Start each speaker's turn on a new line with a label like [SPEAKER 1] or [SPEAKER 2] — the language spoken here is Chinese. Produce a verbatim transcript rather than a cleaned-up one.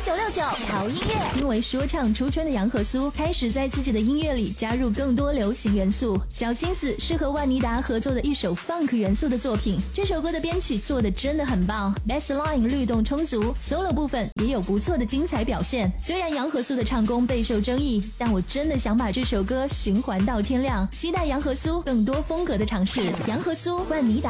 [SPEAKER 1] 九六九潮音乐。因为说唱出圈的杨和苏开始在自己的音乐里加入更多流行元素，小心思是和万妮达合作的一首 funk 元素的作品。这首歌的编曲做的真的很棒 ，bass line 律动充足 ，solo 部分也有不错的精彩表现。虽然杨和苏的唱功备受争议，但我真的想把这首歌循环到天亮，期待杨和苏更多风格的尝试。杨和苏、万妮达。